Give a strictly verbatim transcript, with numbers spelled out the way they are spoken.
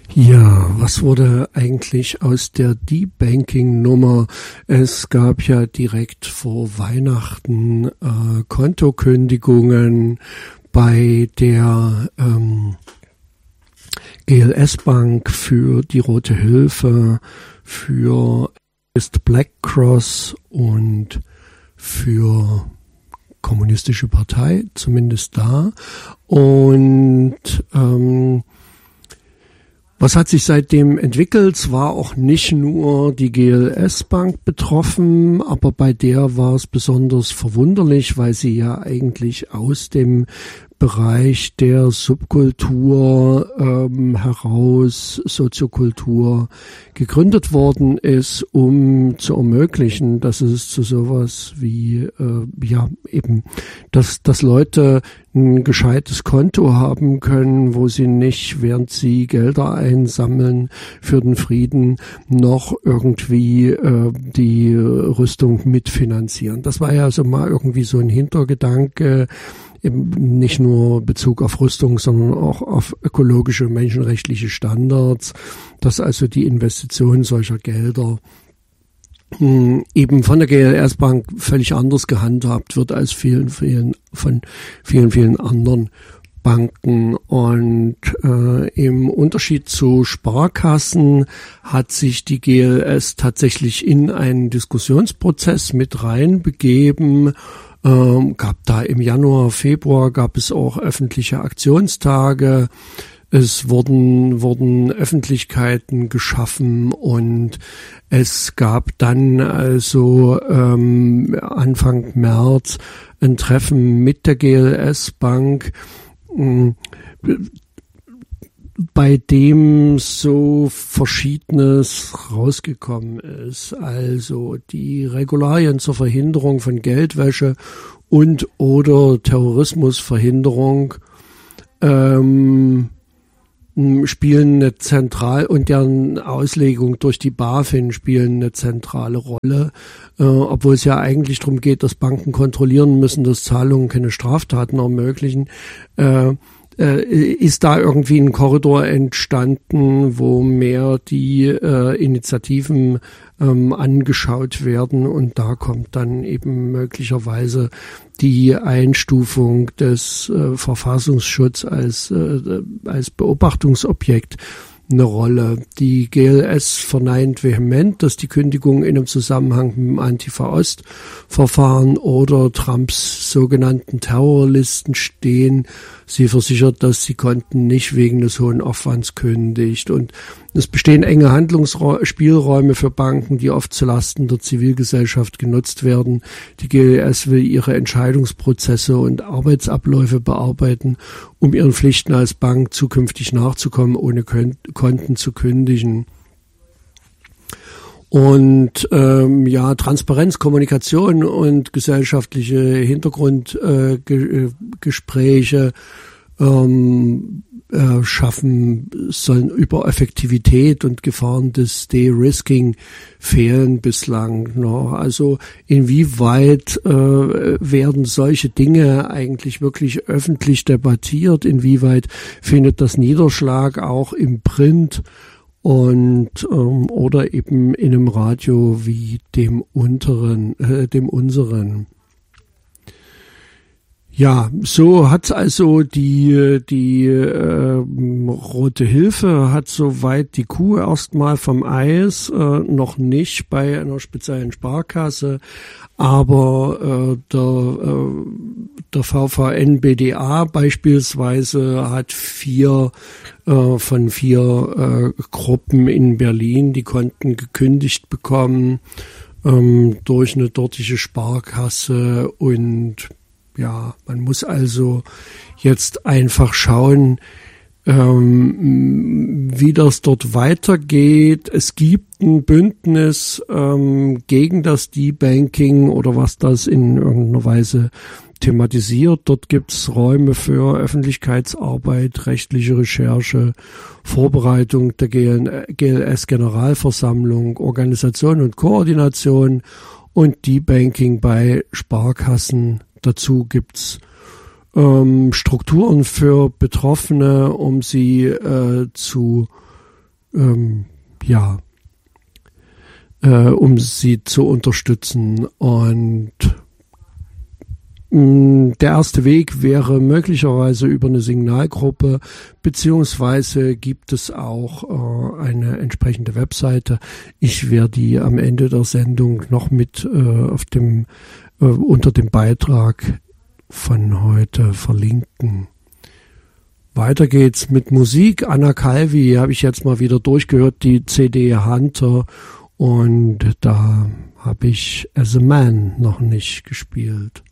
Ja, was wurde eigentlich aus der D-Banking-Nummer? Es gab ja direkt vor Weihnachten äh, Kontokündigungen bei der ähm, G L S Bank für die Rote Hilfe, für Black Cross und für Kommunistische Partei, zumindest da. Und ähm, was hat sich seitdem entwickelt? Es war auch nicht nur die G L S Bank betroffen, aber bei der war es besonders verwunderlich, weil sie ja eigentlich aus dem Bereich der Subkultur ähm, heraus, Soziokultur, gegründet worden ist, um zu ermöglichen, dass es zu sowas wie, äh, ja, eben, dass, dass Leute ein gescheites Konto haben können, wo sie nicht, während sie Gelder einsammeln für den Frieden, noch irgendwie äh, die Rüstung mitfinanzieren. Das war ja so mal irgendwie so ein Hintergedanke, eben nicht nur Bezug auf Rüstung, sondern auch auf ökologische, menschenrechtliche Standards, dass also die Investition solcher Gelder mh, eben von der G L S Bank völlig anders gehandhabt wird als vielen, vielen von vielen, vielen anderen Banken. Und äh, im Unterschied zu Sparkassen hat sich die G L S tatsächlich in einen Diskussionsprozess mit reinbegeben. Ähm, gab da im Januar, Februar gab es auch öffentliche Aktionstage. Es wurden, wurden Öffentlichkeiten geschaffen und es gab dann also ähm, Anfang März ein Treffen mit der G L S Bank, äh, bei dem so Verschiedenes rausgekommen ist. Also die Regularien zur Verhinderung von Geldwäsche und oder Terrorismusverhinderung ähm, spielen eine zentrale und deren Auslegung durch die BaFin spielen eine zentrale Rolle, äh, obwohl es ja eigentlich darum geht, dass Banken kontrollieren müssen, dass Zahlungen keine Straftaten ermöglichen. Äh, ist da irgendwie ein Korridor entstanden, wo mehr die äh, Initiativen ähm, angeschaut werden und da kommt dann eben möglicherweise die Einstufung des äh, Verfassungsschutzes als, äh, als Beobachtungsobjekt eine Rolle. Die G L S verneint vehement, dass die Kündigungen in einem Zusammenhang mit dem Antifa-Ost-Verfahren oder Trumps sogenannten Terrorlisten stehen. Sie versichert, dass sie Konten nicht wegen des hohen Aufwands kündigt. Und es bestehen enge Handlungsspielräume für Banken, die oft zulasten der Zivilgesellschaft genutzt werden. Die G L S will ihre Entscheidungsprozesse und Arbeitsabläufe bearbeiten, um ihren Pflichten als Bank zukünftig nachzukommen, ohne Konten zu kündigen. Und ähm, ja, Transparenz, Kommunikation und gesellschaftliche Hintergrundgespräche äh, ähm, äh, schaffen, sollen über Effektivität und Gefahren des De-Risking fehlen bislang noch. Also inwieweit äh, werden solche Dinge eigentlich wirklich öffentlich debattiert? Inwieweit findet das Niederschlag auch im Print? Und ähm, oder eben in einem Radio wie dem unteren, äh, dem unseren. Ja, so hat also die die äh, Rote Hilfe hat soweit die Kuh erstmal vom Eis, äh, noch nicht bei einer speziellen Sparkasse, aber äh, der äh, der V V N B D A beispielsweise hat vier äh, von vier äh, Gruppen in Berlin die Konten gekündigt bekommen ähm, durch eine dortige Sparkasse. Und ja, man muss also jetzt einfach schauen, ähm, wie das dort weitergeht. Es gibt ein Bündnis ähm, gegen das D-Banking oder was das in irgendeiner Weise thematisiert. Dort gibt es Räume für Öffentlichkeitsarbeit, rechtliche Recherche, Vorbereitung der G L S-Generalversammlung, Organisation und Koordination und D-Banking bei Sparkassen. Dazu gibt's ähm, Strukturen für Betroffene, um sie äh, zu ähm, ja, äh, um sie zu unterstützen. Und mh, der erste Weg wäre möglicherweise über eine Signalgruppe, beziehungsweise gibt es auch äh, eine entsprechende Webseite. Ich werde die am Ende der Sendung noch mit äh, auf dem äh, unter dem Beitrag von heute verlinken. Weiter geht's mit Musik. Anna Calvi habe ich jetzt mal wieder durchgehört, die C D Hunter, und da habe ich As a Man noch nicht gespielt.